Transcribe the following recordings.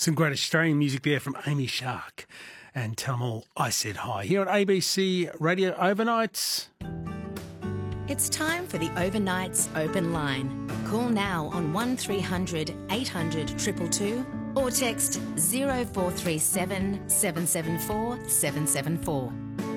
Some great Australian music there from Amy Shark. And tell them all I said hi. Here on ABC Radio Overnights. It's time for the Overnights Open Line. Call now on 1300 800 222 or text 0437 774 774.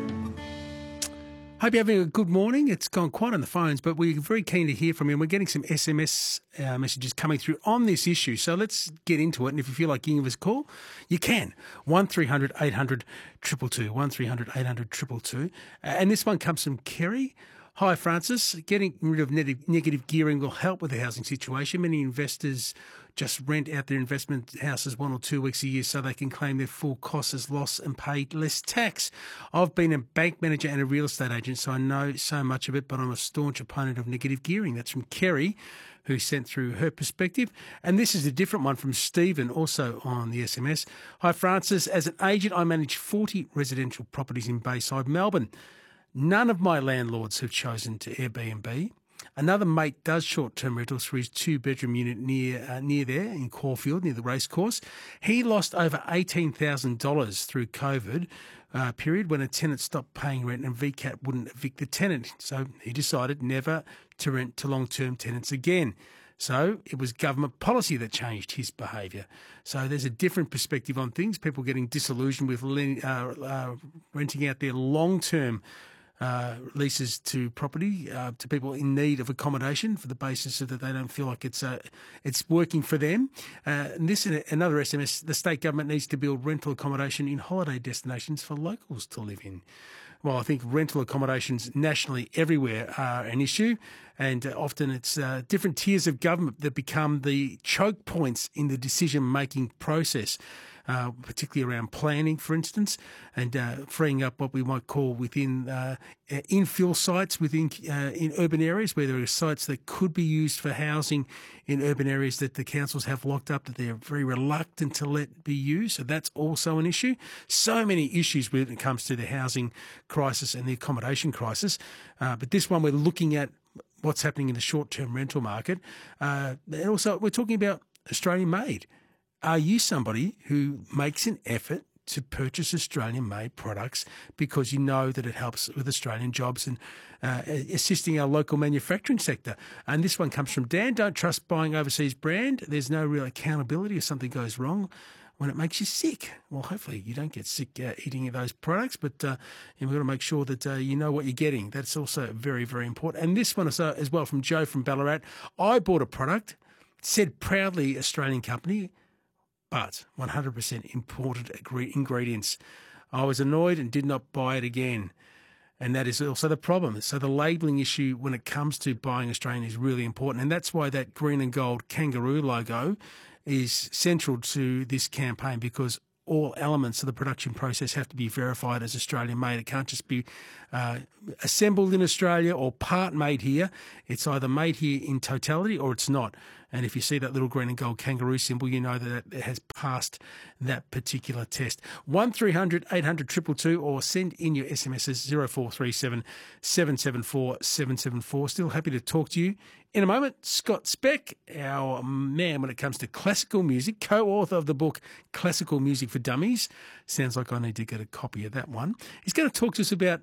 Hope you're having a good morning. It's gone quiet on the phones, but we're very keen to hear from you. And we're getting some SMS messages coming through on this issue. So let's get into it. And if you feel like giving us a call, you can. 1300 800 222. 1300 800 222. And this one comes from Kerry. Hi, Francis. Getting rid of negative gearing will help with the housing situation. Many investors just rent out their investment houses 1 or 2 weeks a year so they can claim their full costs as loss and pay less tax. I've been a bank manager and a real estate agent, so I know so much of it, but I'm a staunch opponent of negative gearing. That's from Kerry, who sent through her perspective. And this is a different one from Stephen, also on the SMS. Hi, Francis. As an agent, I manage 40 residential properties in Bayside, Melbourne. None of my landlords have chosen to Airbnb. Another mate does short-term rentals for his 2-bedroom unit near there in Caulfield, near the racecourse. He lost over $18,000 through COVID period when a tenant stopped paying rent and VCAT wouldn't evict the tenant. So he decided never to rent to long-term tenants again. So it was government policy that changed his behaviour. So there's a different perspective on things. People getting disillusioned with renting out their long-term leases to property to people in need of accommodation for the basis of that they don't feel like it's working for them. And this and another SMS, the state government needs to build rental accommodation in holiday destinations for locals to live in. Well, I think rental accommodations nationally everywhere are an issue, and often it's different tiers of government that become the choke points in the decision-making process. Particularly around planning, for instance, and freeing up what we might call within infill sites within in urban areas where there are sites that could be used for housing in urban areas that the councils have locked up that they're very reluctant to let be used. So that's also an issue. So many issues when it comes to the housing crisis and the accommodation crisis. But this one we're looking at what's happening in the short-term rental market. And also we're talking about Australian-made. Are you somebody who makes an effort to purchase Australian-made products because you know that it helps with Australian jobs and assisting our local manufacturing sector? And this one comes from Dan. Don't trust buying overseas brand. There's no real accountability if something goes wrong when it makes you sick. Well, hopefully you don't get sick eating those products, but we've got to make sure that you know what you're getting. That's also very, very important. And this one is, as well from Joe from Ballarat. I bought a product, said proudly Australian company, but 100% imported ingredients. I was annoyed and did not buy it again. And that is also the problem. So the labelling issue when it comes to buying Australian is really important. And that's why that green and gold kangaroo logo is central to this campaign, because all elements of the production process have to be verified as Australian made. It can't just be assembled in Australia or part made here. It's either made here in totality or it's not. And if you see that little green and gold kangaroo symbol, you know that it has passed that particular test. 1300 800 222 or send in your SMSs 0437 774 774. Still happy to talk to you. In a moment, Scott Speck, our man when it comes to classical music, co-author of the book Classical Music for Dummies. Sounds like I need to get a copy of that one. He's going to talk to us about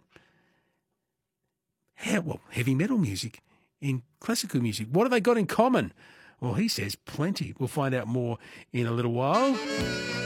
heavy metal music in classical music. What have they got in common? Well, he says plenty. We'll find out more in a little while.